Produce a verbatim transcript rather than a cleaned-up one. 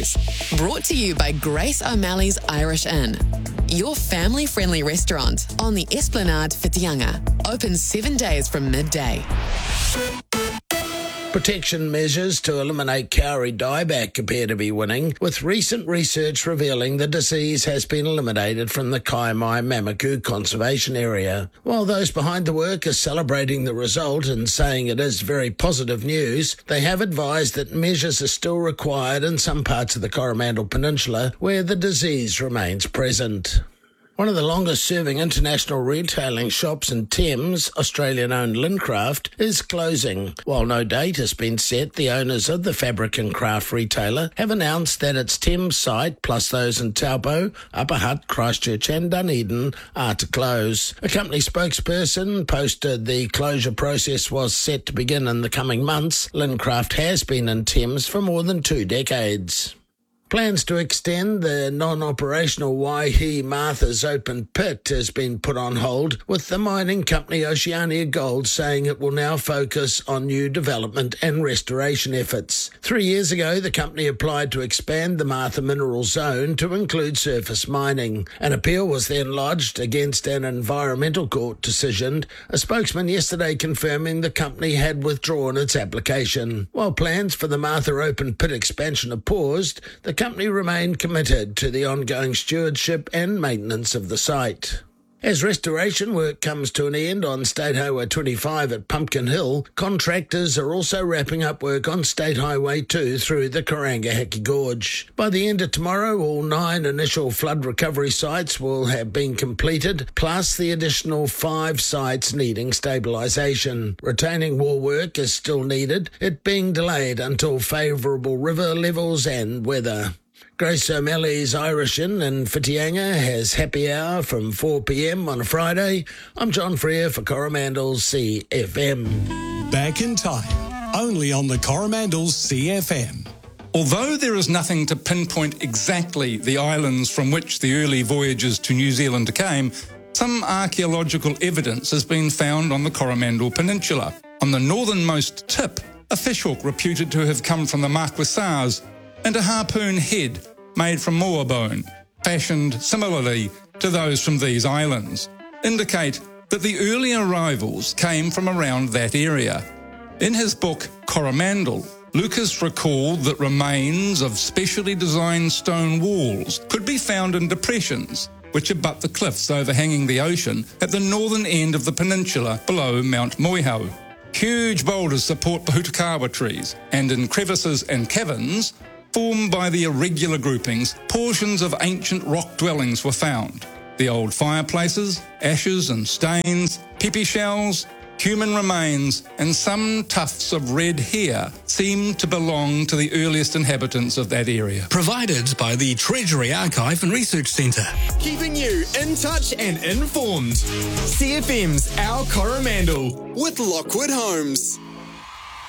News. Brought to you by Grace O'Malley's Irish Inn. Your family-friendly restaurant on the Esplanade Whitianga. Open seven days from midday. Protection measures to eliminate Kauri dieback appear to be winning, with recent research revealing the disease has been eliminated from the Kaimai Mamaku Conservation Area. While those behind the work are celebrating the result and saying it is very positive news, they have advised that measures are still required in some parts of the Coromandel Peninsula where the disease remains present. One of the longest-serving international retailing shops in Thames, Australian-owned Lincraft, is closing. While no date has been set, the owners of the fabric and craft retailer have announced that its Thames site, plus those in Taupo, Upper Hutt, Christchurch and Dunedin, are to close. A company spokesperson posted the closure process was set to begin in the coming months. Lincraft has been in Thames for more than two decades. Plans to extend the non-operational Waihi Martha's open pit has been put on hold, with the mining company Oceania Gold saying it will now focus on new development and restoration efforts. Three years ago, the company applied to expand the Martha Mineral Zone to include surface mining. An appeal was then lodged against an environmental court decision, a spokesman yesterday confirming the company had withdrawn its application. While plans for the Martha open pit expansion are paused, the company remained committed to the ongoing stewardship and maintenance of the site. As restoration work comes to an end on State Highway twenty-five at Pumpkin Hill, contractors are also wrapping up work on State Highway two through the Karangahaki Gorge. By the end of tomorrow, all nine initial flood recovery sites will have been completed, plus the additional five sites needing stabilisation. Retaining wall work is still needed, it being delayed until favourable river levels and weather. Grace O'Malley's Irish Inn in Whitianga has happy hour from four p.m. on a Friday. I'm John Freer for Coromandel's C F M. Back in time, only on the Coromandel's C F M. Although there is nothing to pinpoint exactly the islands from which the early voyagers to New Zealand came, some archaeological evidence has been found on the Coromandel Peninsula. On the northernmost tip, a fishhook reputed to have come from the Marquesas, and a harpoon head made from moa bone, fashioned similarly to those from these islands, indicate that the early arrivals came from around that area. In his book Coromandel, Lucas recalled that remains of specially designed stone walls could be found in depressions which abut the cliffs overhanging the ocean at the northern end of the peninsula below Mount Moihau. Huge boulders support the Hutakawa trees, and in crevices and caverns formed by the irregular groupings, portions of ancient rock dwellings were found. The old fireplaces, ashes and stains, pepe shells, human remains, and some tufts of red hair seem to belong to the earliest inhabitants of that area. Provided by the Treasury Archive and Research Centre. Keeping you in touch and informed. C F M's Our Coromandel with Lockwood Homes.